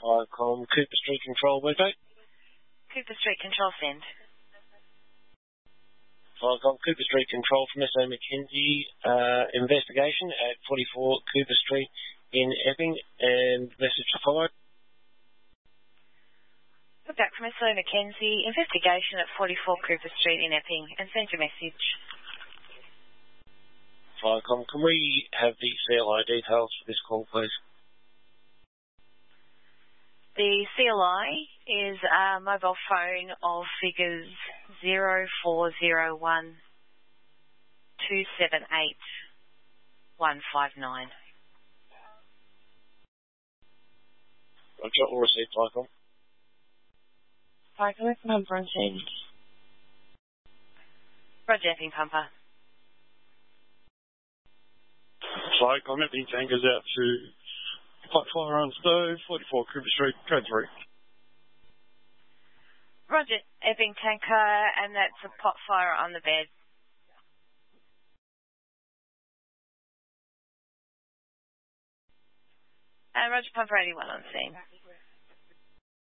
Viacom, Cooper Street Control, Webgate. Cooper Street Control, send. Viacom, Cooper Street Control from S.O. Mackenzie, investigation at 44 Cooper Street in Epping, and message to follow. Put back from S.O. Mackenzie, investigation at 44 Cooper Street in Epping, and send your message. Viacom, can we have the CLI details for this call, please? The CLI is a mobile phone of figures 0401 278 159. Roger, all received, Viacom. Viacom, number and send. Roger, Epping Pumper. Viacom, Epping tankers out to hot fire on stove, 44 Cooper Street, code 3. Roger, Epping tanker, and that's a pot fire on the bed. Roger, Pumper 81 on scene.